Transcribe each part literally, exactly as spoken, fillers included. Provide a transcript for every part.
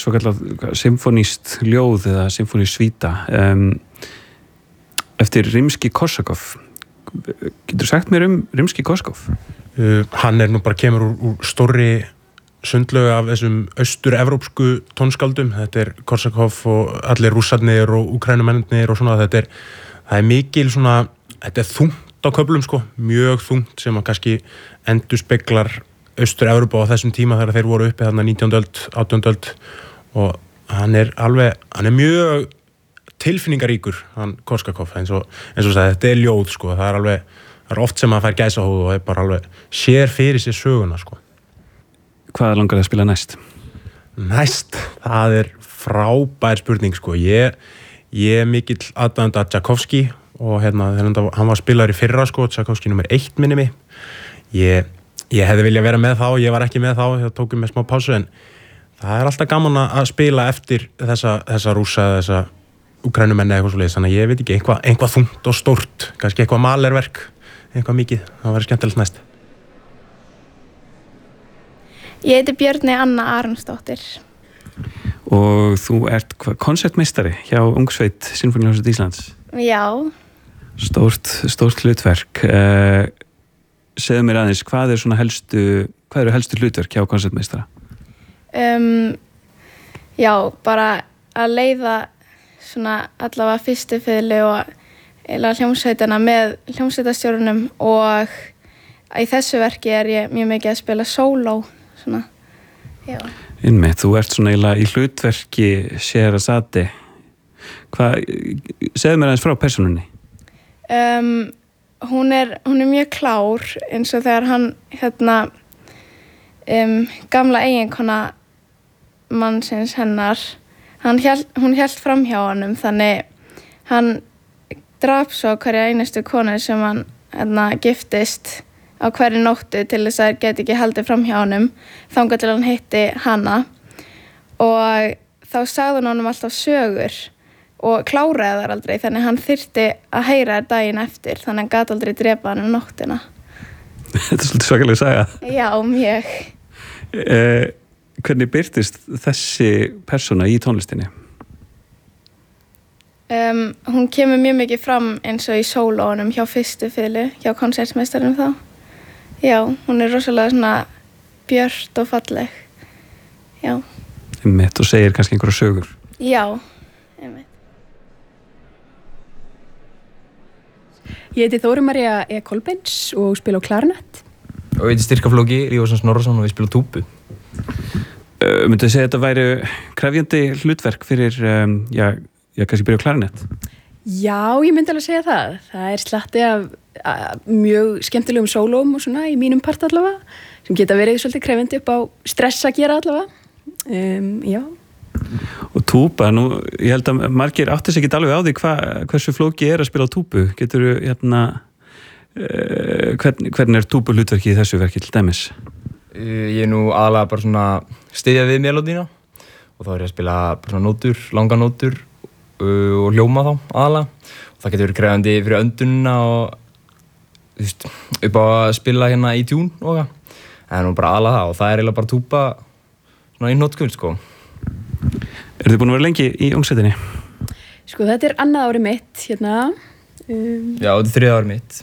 svo kallað symfónískt ljóð eða symfónísvíta um, eftir Rimski-Korsakov. Getur sagt mér um Rimski-Korsakov? Uh, hann er nú bara kemur úr, úr stórri sundlögu af þessum austur-evrópsku tónskaldum. Þetta er Korsakov og allir rússarnir og úkrænumennir og svona. Þetta er, það er mikil svona, þetta er þungt á köflum sko, mjög þungt sem að kannski endurspeglar austur-Evrópa á þessum tíma þegar þeir voru uppi þarna nítjándu öld, átjándu öld og hann er alveg, hann er mjög tilfinningaríkur, hann Korsakov, eins og, eins og sagði, þetta er ljóð sko, það er alveg, það er oft sem að fær gæsahúð og er bara alveg, sér fyrir sér söguna sko. Hvað langar það að spila næst? Næst, það er frábær spurning sko, ég, ég er mikill aðdáandi af Tchaikovsky og hérna, hann var spilaður í fyrra sko, Tchaikovsky nummer eitt minni mig, ég, ég hefði viljað vera með þá, ég var ekki með þá, ég tók með smá pásu en það er alltaf gaman að spila eftir þessa, þessa rússa, þessa úkrænumenni eitthvað svoleiðis, þannig að ég veit ekki, eitthvað, eitthvað þungt og stórt, kannski eitthvað malerverk, eitthvað mikið, það verður skemmtilegt næst. Ég heiti Björney Anna Aronsdóttir. Og þú ert konsertmeistari hjá Ungsveit Sinfóníuhljómsveit Íslands. Já. Stórt, stórt hlutverk. Uh, segðu mér aðeins, hvað er svona helstu, hvað eru helstu hlutverk hjá konsertmeistara? Um, já, bara að leiða svona allavega fyrstu fiðlu og eiginlega hljómsveitina með hljómsveitastjórunum og í þessu verki er ég mjög mikið að spila sóló svona, já. Einmitt, þú ert svona eiginlega í hlutverki Sheherazade. Hvað, segðu mér aðeins frá persónunni. Um, hún er, hún er mjög klár eins og þegar hann, hérna, um, gamla eiginkona mannsins hennar, hann hélt, hún hélt fram hjá honum, þannig hann drap svo hverja einustu konu sem hann hérna, giftist á hverju nóttu til þess að þær geti ekki haldið fram hjá honum þangað til hann hitti hana og þá sagði hann honum alltaf sögur og kláraði þar aldrei þannig hann þyrfti að heyra þær daginn eftir þannig hann gat aldrei drepa hann um nóttina. Þetta er svolítið svakaleg saga. Já, mjög. Eh, hvernig birtist þessi persóna í tónlistinni? Um, hún kemur mjög mikið fram eins og í sólónum hjá fyrstu fiðlu, hjá konsertmeistaranum þá. Já, hún er rosalega svona björt og falleg. Já. Einmitt, og segir kannski einhverja sögur. Já, einmitt. Ég heiti Þóra María E. Kolbeins og spila á klarinett. Og ég heiti Styrkaflóki Rívarsson Snorrason og við spila á túbu. Uh, Myndu þið segja að þetta væri krefjandi hlutverk fyrir, um, já, já, kannski byrja á klarinett? Já, ég myndi alveg segja það. Það er slatti af, af mjög skemmtilegum sólóm og svona í mínum part allavega, sem geta verið svolítið krefjandi upp á stress að gera allavega. Um, já. Og túba, nú, ég held að margir áttu sig ekki alveg á því hva, hversu flóki er að spila á túbu. Geturðu, hérna, uh, hvern, hvern er túbu hlutverki í þessu verki til dæmis? Ég er nú aðalega bara svona styðja við melódína og þá er ég að spila bara svona nótur, langa nótur og hljóma þá aðalega og það getur verið krefjandi fyrir öndunina og þú veist, upp á að spila hérna í tjún og það en nú bara aðalega það og það er eiginlega bara túba svona í notkun sko. Er þið búin að vera lengi í Ungsveitinni? Sko þetta er annað árið mitt hérna. Um, Já, þetta er þriðja árið mitt.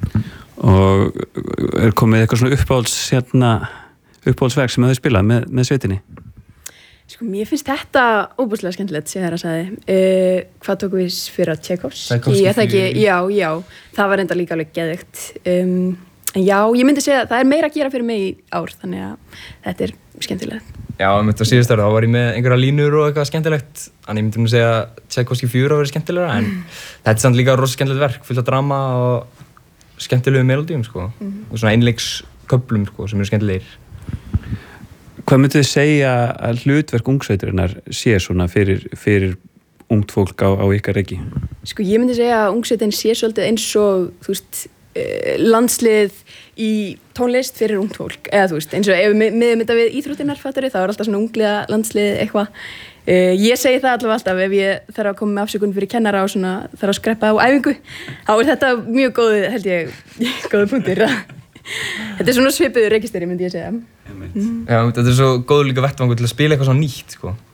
Og er komið eitthvað svona uppáhalds hérna, uppáhaldsverk sem þau spilað með, með sveitinni? Sko mér finnst þetta óbúslega skemmtilegt sem það er að sagði. Uh, hvað tókum við fyrir að Tchaikovsky? Já, já, það var enda líka alveg geðveikt. Um, en já, ég myndi segja að það er meira að gera fyrir mig í ár, þannig að þetta er skemmtilegt. Já, mitt á síðust ára, þá var ég með einhverja línur og eitthvað skemmtilegt. Þannig ég myndi nú segja að Tchaikovsky fjögur að vera skemmtilegra, en mm. þetta er samt líka rosa skemmtilegt verk, fullt af drama og skemmtilegu melódíum, sko. Mm. Og svona einleiksköflum, sko, sem eru skemmtilegir. Hvað myndið þið segja að hlutverk Ungsveitarinnar sé svona fyrir, fyrir ungt fólk á, á ykkar reki? Sko ég myndi segja að Ungsveitin sé svolítið eins og, þú veist, landslið í tónlist fyrir ungt fólk, eða þú veist, eins og ef við miðum þetta við íþróttirnar, fattari, þá er alltaf svona ungliða landslið eitthvað. Uh, ég segi það allavega alltaf ef ég þarf að koma með afsökun fyrir kennara og svona þarf að skreppa á æfingu, þá er þetta mjög góð, held ég, góðu punktir. Þetta er svona svipuður rekisteri, myndi ég segja. Mm. Já, þetta er svo góður líka vettvangur til að spila eitthvað svona nýtt, sko.